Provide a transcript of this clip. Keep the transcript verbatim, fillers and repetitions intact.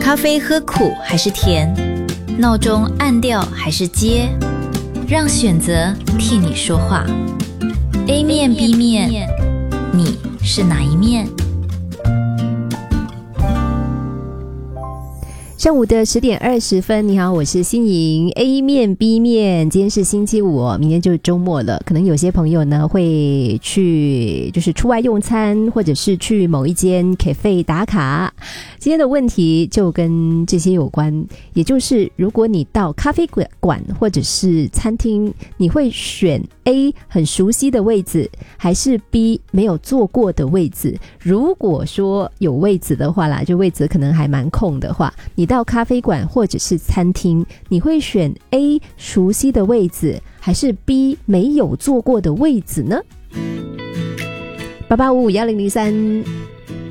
咖啡喝苦还是甜？闹钟按掉还是接？让选择替你说话。A 面 B 面，你是哪一面？ 上午的十点二十分，你好，我是欣莹。 A 面 B 面，今天是星期五哦，明天就是周末了。可能有些朋友呢会去就是出外用餐，或者是去某一间 cafe 打卡。今天的问题就跟这些有关，也就是如果你到咖啡馆或者是餐厅，你会选 A 很熟悉的位置，还是 B 没有坐过的位置？如果说有位置的话啦，就位置可能还蛮空的话，你到咖啡馆或者是餐厅，你会选 A 熟悉的位置，还是 B 没有坐过的位置呢？八八五五一零零三